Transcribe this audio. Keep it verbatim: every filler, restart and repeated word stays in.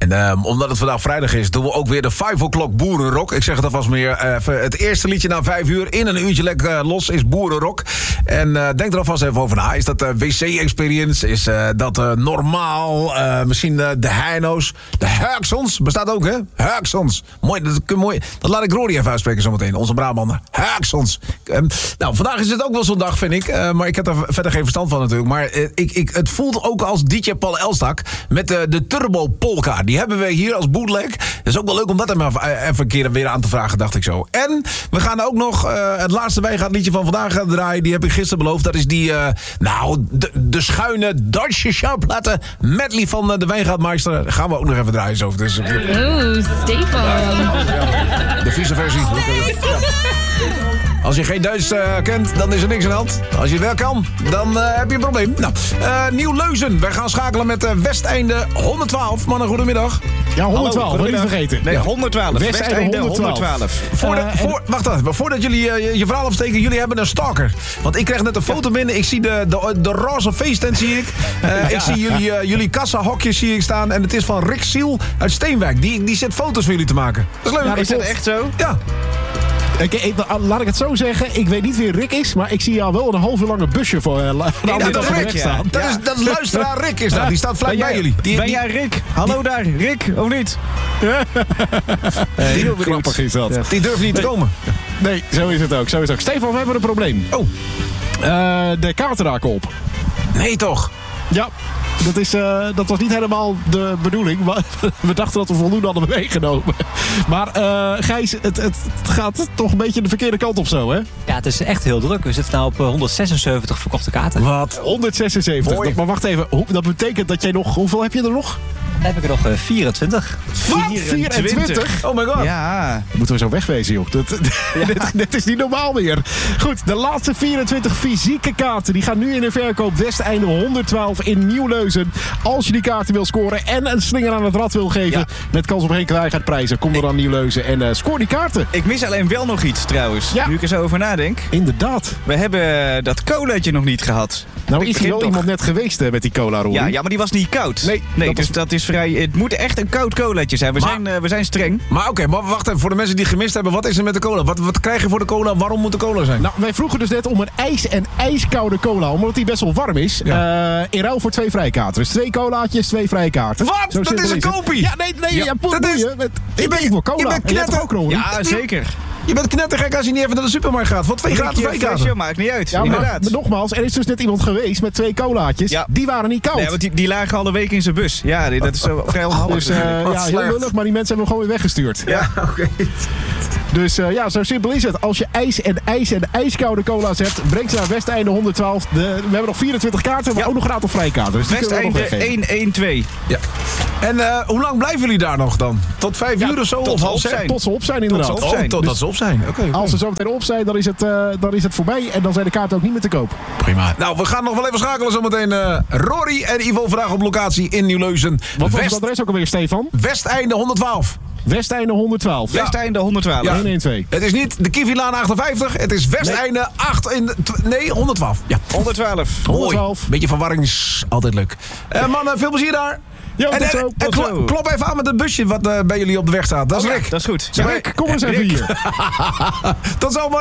En um, omdat het vandaag vrijdag is, doen we ook weer de vijf o'clock boerenrock. Ik zeg het alvast meer. Uh, het eerste liedje na vijf uur in een uurtje lekker uh, los is boerenrock. En uh, denk er alvast even over na. Is dat de uh, wc-experience? Is uh, dat uh, normaal? Uh, misschien uh, de Heino's? De Huiksons? Bestaat ook, hè? Huiksons. Mooi, dat, mooi. Dat laat ik Rory even uitspreken zometeen. Onze Brabander. Huiksons. Um, nou, vandaag is het ook wel zo'n dag, vind ik. Uh, maar ik heb er verder geen verstand van natuurlijk. Maar uh, ik, ik, het voelt ook als D J Paul Elstak met uh, de Turbo Polka. Die hebben we hier als bootleg. Het is ook wel leuk om dat even, even een keer weer aan te vragen, dacht ik zo. En we gaan ook nog uh, het laatste Wijngaard liedje van vandaag gaan draaien. Die heb ik gisteren beloofd. Dat is die, uh, nou, de, de schuine Duitse schallplatte medley van uh, de Wijngaardmeister. Daar gaan we ook nog even draaien zo. Dus, uh, Oeh, Stefan. de vieze versie. Als je geen Duits uh, kent, dan is er niks aan de hand. Als je het wel kan, dan uh, heb je een probleem. Nou, uh, Nieuw-Leuzen. Wij gaan schakelen met uh, Westeinde honderdtwaalf. Mannen, goedemiddag. Ja, honderdtwaalf, wil je niet vergeten. Nee, ja. honderdtwaalf. Westeinde honderdtwaalf. Voordat, Uh, voor, wacht even, voordat jullie uh, je verhaal afsteken, jullie hebben een stalker. Want ik kreeg net een foto binnen. Ik zie de, de, de roze feesttent, zie ik. Uh, ja. Ik zie jullie, uh, jullie kassahokjes zie ik staan. En het is van Rick Siel uit Steenwijk. Die, die zet foto's voor jullie te maken. Dat is leuk. Ja, is dat echt zo? Ja. Ik, ik, laat ik het zo zeggen, ik weet niet wie Rick is, maar ik zie al wel een half uur lang een busje voor uh, la, nee, dat dat is Rick, ja. staan. Dat, ja. is, dat is luisteraar Rick, is dat. Die staat vlak bij jullie. Die, ben die, jij Rick? Hallo die, daar, Rick, of niet? Heel grappig is dat. Ja. Die durven niet nee. te komen. Nee, zo is het ook. Zo is het ook. Stefan, we hebben een probleem. Oh. Uh, de kaarten raken op. Nee toch? Ja. Dat, is, uh, dat was niet helemaal de bedoeling. We dachten dat we voldoende hadden meegenomen. Maar uh, Gijs, het, het gaat toch een beetje de verkeerde kant op zo, hè? Ja, het is echt heel druk. We zitten nou op honderdzesenzeventig verkochte kaarten. Wat? honderdzesenzeventig. Dat, maar wacht even. Dat betekent dat jij nog... Hoeveel heb je er nog? Dan heb ik er nog uh, vierentwintig. Wat? vierentwintig? Oh my god. Ja. Moeten we zo wegwezen, joh. Dat, ja. dit, dit is niet normaal meer. Goed, de laatste vierentwintig fysieke kaarten. Die gaan nu in de verkoop. Westeinde honderdtwaalf in Nieuw-Leuzen. Als je die kaarten wil scoren en een slinger aan het rad wil geven. Ja. Met kans op geen Wijngaardprijzen. Kom dan aan Nieuw-Leuzen en uh, scoor die kaarten. Ik mis alleen wel nog iets trouwens. Ja. Nu ik er zo over nadenk. Inderdaad. We hebben dat colaatje nog niet gehad. Nou is er wel iemand net geweest uh, met die cola, Rory. Ja, ja, maar die was niet koud. Nee, nee dat dus was... dat is vrij... Het moet echt een koud colaatje zijn. We, maar, zijn, uh, we zijn streng. Maar oké, okay, maar wacht even. Voor de mensen die het gemist hebben, wat is er met de cola? Wat, wat krijg je voor de cola? Waarom moet de cola zijn? Nou, wij vroegen dus net om een ijs- en ijskoude cola. Omdat die best wel warm is. Ja. Uh, in ruil voor twee vrijkaarten. Dus twee colaatjes, twee vrijkaarten. Wat? Zo dat is een kopie? Ja, nee, nee. Ja, ja, dat is... Je, met, je bent voor cola. Je bent knetter. Ook nog, ja, zeker. Je bent knettergek als je niet even naar de supermarkt gaat. Wat twee gratis vrijkaarten. Maakt niet uit. Ja, maar, maar nogmaals, er is dus net iemand geweest met twee colaatjes. Ja. Die waren niet koud. Nee, want die, die lagen al een week in zijn bus. Ja, dat is zo vrij onhandig. Dus uh, ja, heel lullig, maar die mensen hebben hem gewoon weer weggestuurd. Ja, oké. Okay. Dus uh, ja, zo simpel is het. Als je ijs en ijs en ijskoude cola's hebt, breng ze naar Westeinde honderdtwaalf. De, we hebben nog vierentwintig kaarten, maar ja. ook nog gratis vrijkaarten. Dus Westeinde honderdtwaalf. Ja. En uh, hoe lang blijven jullie daar nog dan? Tot vijf ja, uur of zo? Tot, of half zes? Tot ze op zijn inderdaad. Tot ze op zijn. Oh, tot dus dat ze op zijn. Okay, okay. Als ze zo meteen op zijn, dan is, het, uh, dan is het voorbij. En dan zijn de kaarten ook niet meer te koop. Prima. Nou, we gaan nog wel even schakelen zometeen. Uh, Rory en Ivo vandaag op locatie in Nieuw-Leuzen. Wat was West... het adres ook alweer, Stefan? Westeinde honderdtwaalf. Westeinde honderdtwaalf. Ja. Westeinde honderdtwaalf. Ja. honderdtwaalf. Het is niet de Kivilaan achtenvijftig. Het is Westeinde nee. acht in de, nee, honderdtwaalf. Ja. honderdtwaalf. honderdtwaalf. Beetje verwarring is altijd leuk. Uh, mannen, veel plezier daar. Jo, en, tot en, zo. en tot klop, zo. klop even aan met het busje wat uh, bij jullie op de weg staat. Dat is oh, Rick. Ja, dat is goed. Ja, Rick, kom eens even hier. Tot zo, man.